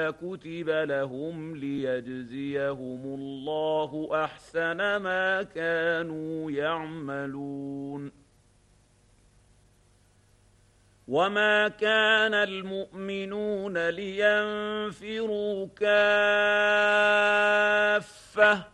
كتب لهم ليجزيهم الله أحسن ما كانوا يعملون. وما كان المؤمنون لينفروا كافة